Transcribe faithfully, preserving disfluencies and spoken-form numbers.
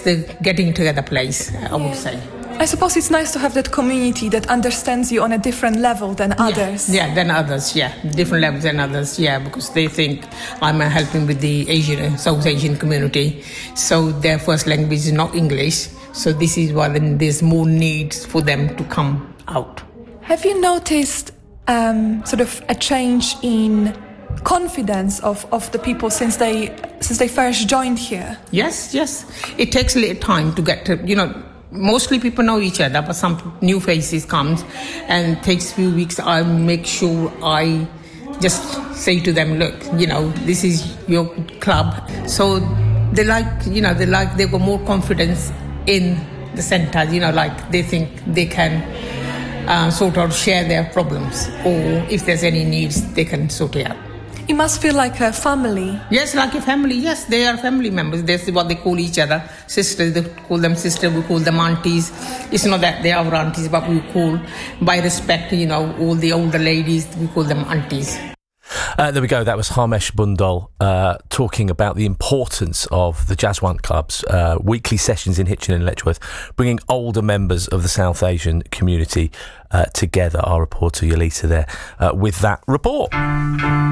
just the getting together place, I would say. I suppose it's nice to have that community that understands you on a different level than yeah. others. Yeah, than others, yeah. Different levels than others, yeah, because they think I'm uh, helping with the Asian, South Asian community. So their first language is not English. So this is why then there's more needs for them to come out. Have you noticed um, sort of a change in confidence of, of the people since they since they first joined here? Yes, yes. It takes a little time to get to, you know, mostly people know each other, but some new faces comes and takes a few weeks. I make sure I just say to them, look, you know, this is your club. So they like, you know, they like, they've got more confidence in the centre, you know, like they think they can uh, sort of share their problems, or if there's any needs, they can sort it out. It must feel like a family. Yes, like a family. Yes, they are family members. That's what they call each other. Sisters, they call them sisters. We call them aunties. It's not that they are our aunties, but we call, by respect, you know, all the older ladies, we call them aunties. Uh, there we go. That was Harmesh Bundal uh, talking about the importance of the Jaswant Club's uh, weekly sessions in Hitchin and Letchworth, bringing older members of the South Asian community uh, together. Our reporter Yolita there uh, with that report.